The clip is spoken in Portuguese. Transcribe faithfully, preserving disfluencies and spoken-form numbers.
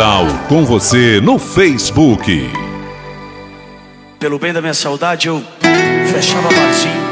Leal, com você no Facebook. Pelo bem da minha saudade eu fechava barzinho